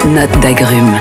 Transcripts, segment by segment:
notes d'agrumes.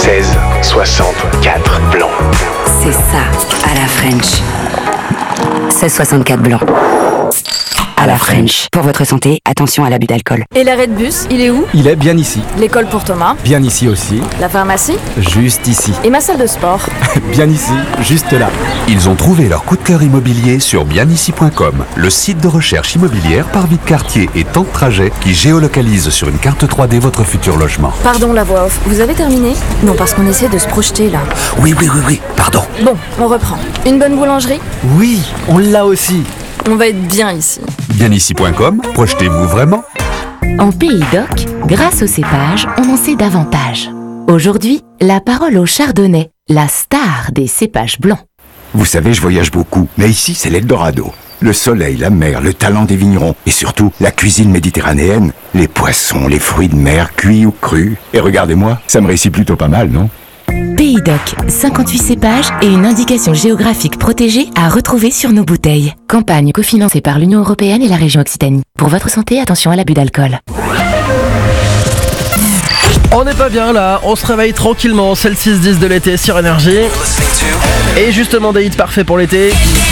1664 blanc. C'est ça, à la French. 1664 blanc. À la French. Pour votre santé, attention à l'abus d'alcool. Et l'arrêt de bus, il est où? Il est bien ici. L'école pour Thomas? Bien ici aussi. La pharmacie? Juste ici. Et ma salle de sport? Bien ici, juste là. Ils ont trouvé leur coup de cœur immobilier sur bienici.com, le site de recherche immobilière par vie de quartier et temps de trajet qui géolocalise sur une carte 3D votre futur logement. Pardon, la voix off, vous avez terminé? Non, parce qu'on essaie de se projeter là. Oui, pardon. Bon, on reprend. Une bonne boulangerie? Oui, on l'a aussi. On va être bien ici. Bienici.com, projetez-vous vraiment? En Pays d'Oc, grâce au cépage, on en sait davantage. Aujourd'hui, la parole au chardonnay, la star des cépages blancs. Vous savez, je voyage beaucoup, mais ici, c'est l'Eldorado. Le soleil, la mer, le talent des vignerons et surtout, la cuisine méditerranéenne, les poissons, les fruits de mer, cuits ou crus. Et regardez-moi, ça me réussit plutôt pas mal, non? Pays d'Oc, 58 cépages et une indication géographique protégée à retrouver sur nos bouteilles. Campagne cofinancée par l'Union européenne et la région Occitanie. Pour votre santé, attention à l'abus d'alcool. On n'est pas bien là, on se réveille tranquillement, c'est le 6-10 de l'été sur Énergie. Et justement des hits parfaits pour l'été.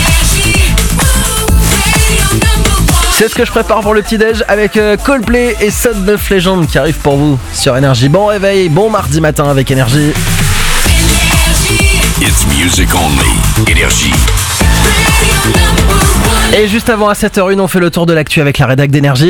C'est ce que je prépare pour le petit-déj avec Coldplay et Son of Legend qui arrivent pour vous sur Énergie. Bon réveil, bon mardi matin avec Énergie. It's music only. Énergie. Et juste avant à 7h01, on fait le tour de l'actu avec la rédac d'Énergie.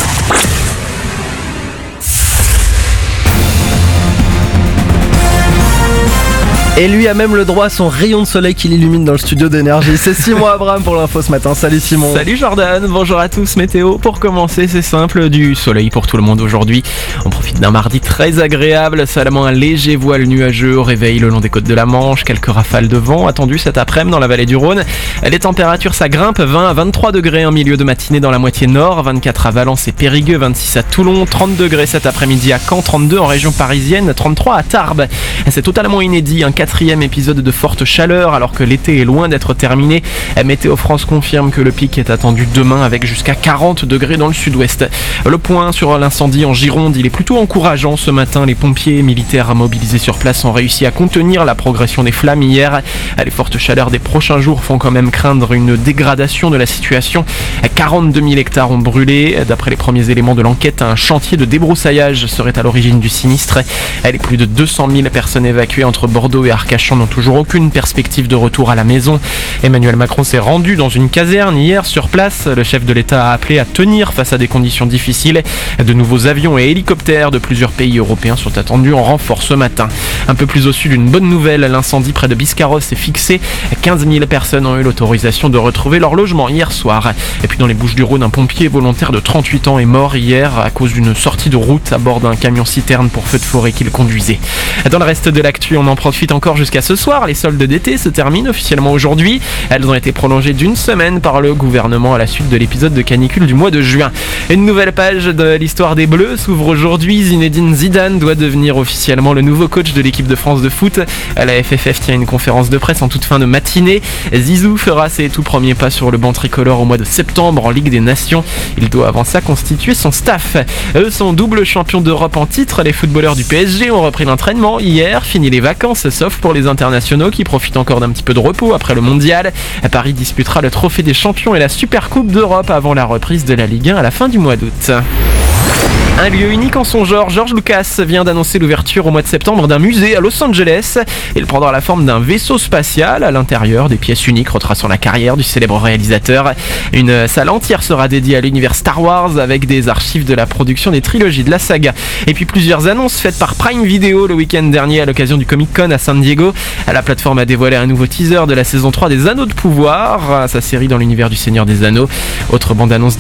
Et lui a même le droit à son rayon de soleil qui l'illumine dans le studio d'Énergie. C'est Simon Abraham pour l'info ce matin. Salut Simon. Salut Jordan, bonjour à tous. Météo, pour commencer, c'est simple, du soleil pour tout le monde aujourd'hui. On profite d'un mardi très agréable, seulement un léger voile nuageux au réveil le long des côtes de la Manche. Quelques rafales de vent attendues cet après-midi dans la vallée du Rhône. Les températures, ça grimpe, 20 à 23 degrés en milieu de matinée dans la moitié nord, 24 à Valence et Périgueux, 26 à Toulon, 30 degrés cet après-midi à Caen, 32 en région parisienne, 33 à Tarbes. C'est totalement inédit, un quatrième épisode de forte chaleur alors que l'été est loin d'être terminé. Météo France confirme que le pic est attendu demain avec jusqu'à 40 degrés dans le sud-ouest. Le point sur l'incendie en Gironde, il est plutôt encourageant ce matin. Les pompiers et militaires mobilisés sur place ont réussi à contenir la progression des flammes hier. Les fortes chaleurs des prochains jours font quand même craindre une dégradation de la situation. 42 000 hectares ont brûlé. D'après les premiers éléments de l'enquête, un chantier de débroussaillage serait à l'origine du sinistre. Les plus de 200 000 personnes évacuées entre Bordeaux et Arcachon n'ont toujours aucune perspective de retour à la maison. Emmanuel Macron s'est rendu dans une caserne hier sur place. Le chef de l'État a appelé à tenir face à des conditions difficiles. De nouveaux avions et hélicoptères de plusieurs pays européens sont attendus en renfort ce matin. Un peu plus au sud, une bonne nouvelle, l'incendie près de Biscarrosse est fixé. 15 000 personnes ont eu l'autorisation de retrouver leur logement hier soir. Et puis dans les Bouches-du-Rhône, un pompier volontaire de 38 ans est mort hier à cause d'une sortie de route à bord d'un camion-citerne pour feu de forêt qu'il conduisait. Dans le reste de l'actu, on en profite encore jusqu'à ce soir. Les soldes d'été se terminent officiellement aujourd'hui. Elles ont été prolongées d'une semaine par le gouvernement à la suite de l'épisode de canicule du mois de juin. Une nouvelle page de l'histoire des Bleus s'ouvre aujourd'hui. Zinedine Zidane doit devenir officiellement le nouveau coach de l'équipe de France de foot. La FFF tient une conférence de presse en toute fin de matinée. Zizou fera ses tout premiers pas sur le banc tricolore au mois de septembre en Ligue des Nations. Il doit avant ça constituer son staff. Eux sont double champions d'Europe en titre. Les footballeurs du PSG ont repris l'entraînement hier. Fini les vacances, sauf pour les internationaux qui profitent encore d'un petit peu de repos après le mondial. Paris disputera le trophée des champions et la Super Coupe d'Europe avant la reprise de la Ligue 1 à la fin du mois d'août. Un lieu unique en son genre, George Lucas vient d'annoncer l'ouverture au mois de septembre d'un musée à Los Angeles. Il prendra la forme d'un vaisseau spatial. À l'intérieur, des pièces uniques retraçant la carrière du célèbre réalisateur. Une salle entière sera dédiée à l'univers Star Wars avec des archives de la production des trilogies de la saga. Et puis plusieurs annonces faites par Prime Video le week-end dernier à l'occasion du Comic-Con à San Diego. La plateforme a dévoilé un nouveau teaser de la saison 3 des Anneaux de Pouvoir, sa série dans l'univers du Seigneur des Anneaux. Autre bande-annonce